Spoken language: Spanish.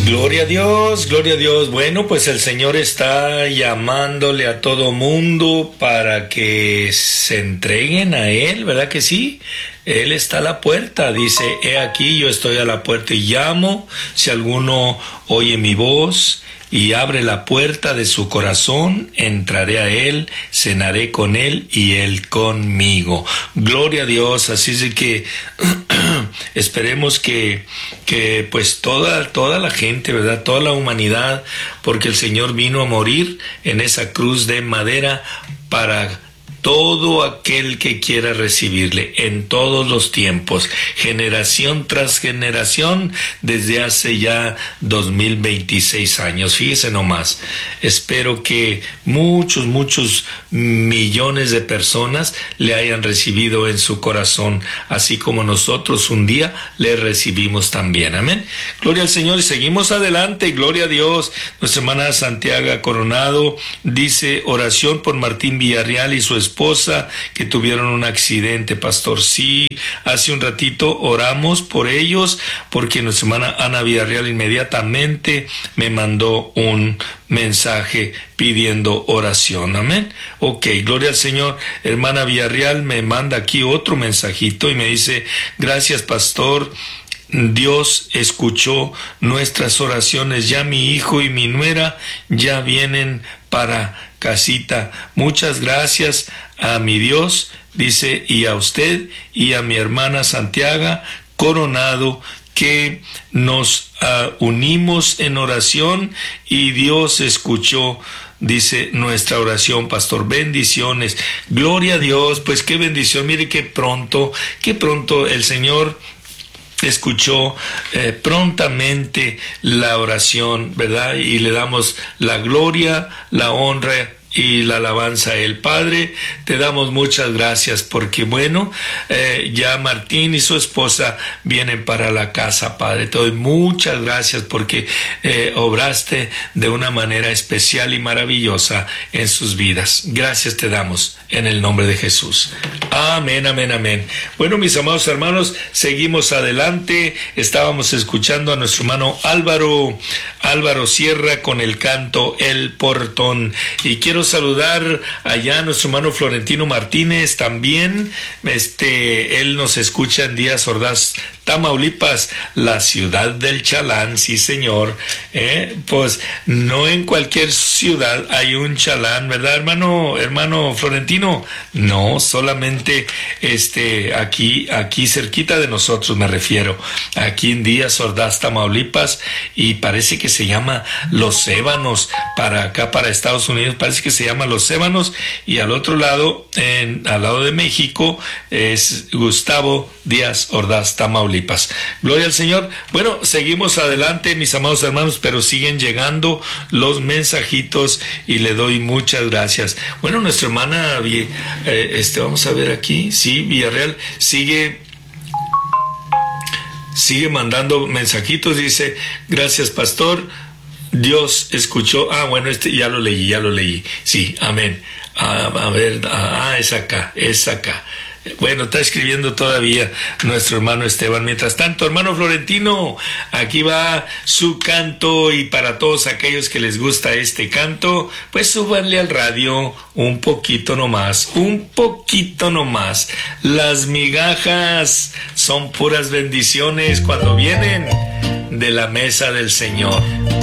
Gloria a Dios, gloria a Dios. Bueno, pues el Señor está llamándole a todo mundo para que se entreguen a Él, ¿verdad que sí? Él está a la puerta, dice, he aquí yo estoy a la puerta y llamo, si alguno oye mi voz y abre la puerta de su corazón, entraré a Él, cenaré con Él y Él conmigo. Gloria a Dios, así es de que esperemos que pues toda la gente, ¿verdad? Toda la humanidad, porque el Señor vino a morir en esa cruz de madera para todo aquel que quiera recibirle en todos los tiempos, generación tras generación, desde hace ya 2026 años. Fíjese nomás, espero que muchos millones de personas le hayan recibido en su corazón, así como nosotros un día le recibimos también. Amén. Gloria al Señor y seguimos adelante. Gloria a Dios. Nuestra hermana Santiago Coronado dice, oración por Martín Villarreal y su esposa que tuvieron un accidente, pastor. Sí, hace un ratito oramos por ellos porque nuestra hermana Ana Villarreal inmediatamente me mandó un mensaje pidiendo oración. Amén. Ok, gloria al Señor. Hermana Villarreal me manda aquí otro mensajito y me dice, gracias, pastor. Dios escuchó nuestras oraciones. Ya mi hijo y mi nuera ya vienen para casita. Muchas gracias a mi Dios, dice, y a usted y a mi hermana Santiago Coronado, que nos unimos en oración y Dios escuchó, dice, nuestra oración, pastor. Bendiciones. Gloria a Dios. Pues qué bendición. Mire qué pronto el Señor escuchó prontamente la oración, ¿verdad? Y le damos la gloria, la honra y la alabanza a Él. Padre, te damos muchas gracias porque, bueno, ya Martín y su esposa vienen para la casa, Padre. Te doy muchas gracias porque obraste de una manera especial y maravillosa en sus vidas. Gracias te damos en el nombre de Jesús. Amén, amén, amén. Bueno, mis amados hermanos, seguimos adelante. Estábamos escuchando a nuestro hermano Álvaro Sierra con el canto El Portón. Y quiero saludar allá a nuestro hermano Florentino Martínez también. Él nos escucha en Díaz Ordaz, Tamaulipas, la ciudad del Chalán. Sí, señor. Pues no en cualquier ciudad hay un Chalán, ¿verdad, hermano Florentino? No, solamente aquí cerquita de nosotros, me refiero, aquí en Díaz Ordaz, Tamaulipas, y parece que se llama Los Ébanos. Para acá, para Estados Unidos, parece que se llama Los Ébanos, y al otro lado, al lado de México, es Gustavo Díaz Ordaz, Tamaulipas. Gloria al Señor. Bueno, seguimos adelante, mis amados hermanos, pero siguen llegando los mensajitos y le doy muchas gracias. Bueno, nuestra hermana, vamos a ver aquí, sí, Villarreal sigue mandando mensajitos, dice, gracias, pastor. Dios escuchó. Bueno, ya lo leí. Sí, amén. A ver, es acá. Bueno, está escribiendo todavía nuestro hermano Esteban. Mientras tanto, hermano Florentino, aquí va su canto, y para todos aquellos que les gusta este canto, pues súbanle al radio un poquito nomás. Las migajas son puras bendiciones cuando vienen de la mesa del Señor.